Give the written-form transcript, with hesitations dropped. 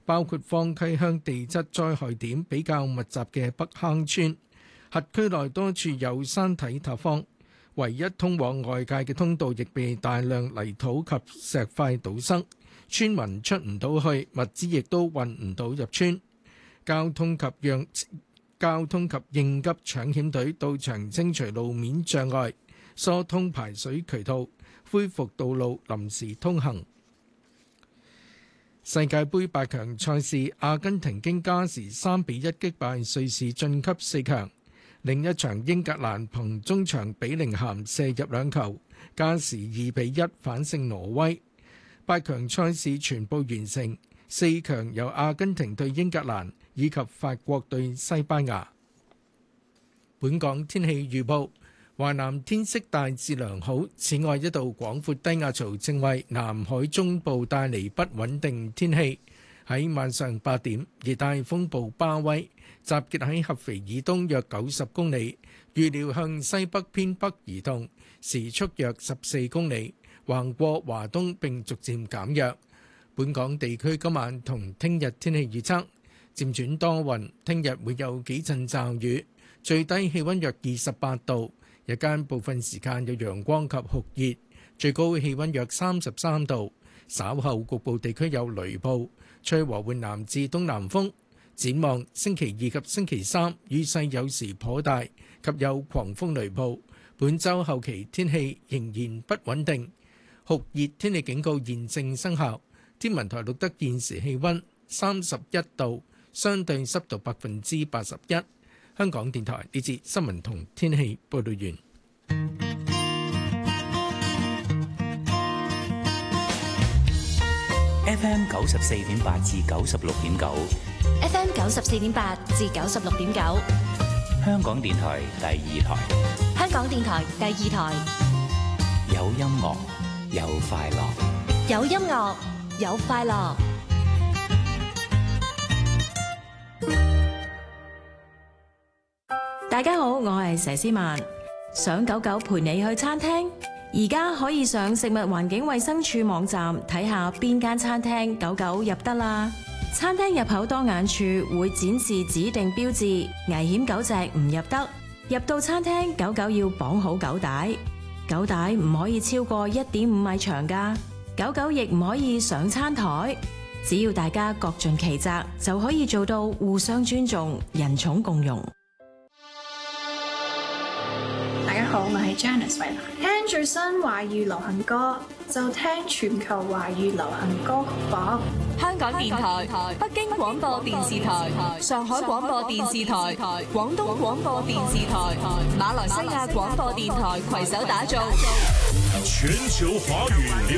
包括方溪鄉地質災害點比較密集嘅北坑村。轄區內多處有山體塌方，唯一通往外界嘅通道亦被大量泥土及石塊堵塞，村民出唔到去，物資亦都運唔到入村。交通及應急搶險隊到場清除路面障礙，疏通排水渠道，恢復道路臨時通行。世界盃8強賽事，阿根廷經加時3-1擊敗瑞士晉級4強。另一場英格蘭憑中場比寧咸射入2球，加時2-1反勝挪威。8強賽事全部完成，4強由阿根廷對英格蘭以及法國對西班牙。本港天氣預報，華南天色大致良好，此外一道廣闊低壓槽正為南海中部帶嚟不穩定天氣。喺晚上8點，熱帶風暴巴威集結喺合肥以東約90公里，預料向西北偏北移動，時速約14公里，橫過華東並逐漸減弱。本港地區今晚同聽日天氣預測漸轉多雲，聽日會有幾陣驟雨，最低氣溫約28度，日間部分時間有陽光及酷熱，最高氣溫約33度。稍後局部地區有雷暴，吹和緩南至東南風。展望星期2及星期3，雨勢有時頗大，及有狂風雷暴。本週後期天氣仍然不穩定，酷熱天氣警告現正生效。天文台錄得現時氣溫31度，相對濕度81%。香港電台呢節新聞同天氣報道完。 FM 94.8至96.9 ，FM 94.8至96.9， 香港電台第2台， 香港電台第2台， 有音樂有快樂， 有音樂有快樂。 大家好，我係佘詩曼。想狗狗陪你去餐廳，而家可以上食物環境衛生署網站睇下邊間餐廳狗狗入得啦。餐廳入口當眼處會展示指定標誌，危險狗隻唔入得。入到餐廳，狗狗要綁好狗帶，狗帶唔可以超過1.5米長㗎。狗狗亦唔可以上餐台。只要大家各盡其責，就可以做到互相尊重、人寵共融。 大家好，我係 Janice 衛蘭。聽最新華語流行歌，就聽全球華語流行歌曲榜。 香港電台、北京廣播電視台、上海廣播電視台、廣東廣播電視台、馬來西亞廣播電台攜手打造全球華語流